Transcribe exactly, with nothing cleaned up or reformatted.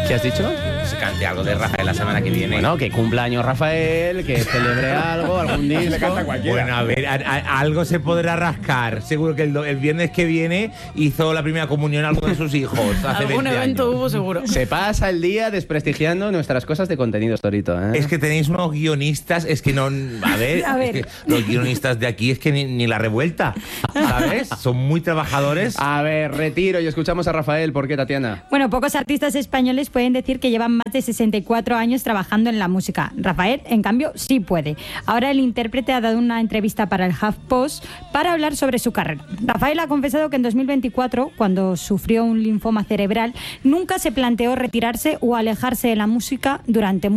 ¿Qué has dicho? Se cante algo de Rafael la semana que viene. Bueno, que cumpleaños Rafael, que celebre algo, algún disco. Le canta cualquiera. Bueno, a ver, a, a, algo se podrá rascar. Seguro que el, el viernes que viene hizo la primera comunión a alguno de sus hijos. Hace Algún veinte evento años. hubo seguro. Se pasa el día desprestigiando nuestras cosas de contenidos, Torito, ¿eh? Es que tenéis unos guionistas, es que no. A ver, A ver. Es que los guionistas de aquí es que ni, ni la revuelta, ¿sabes? Son muy trabajadores. A ver, retiro y escuchamos a Rafael. ¿Por qué, Tatiana? Bueno, pocos artistas españoles pueden decir que llevan más de sesenta y cuatro años trabajando en la música. Rafael, en cambio, sí puede. Ahora el intérprete ha dado una entrevista para el HuffPost para hablar sobre su carrera. Rafael ha confesado que en dos mil veinticuatro, cuando sufrió un linfoma cerebral, nunca se planteó retirarse o alejarse de la música durante